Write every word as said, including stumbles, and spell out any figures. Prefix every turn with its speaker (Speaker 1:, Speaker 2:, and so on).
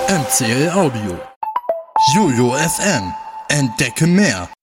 Speaker 1: M C L Audio. Jojo F M. Entdecke mehr.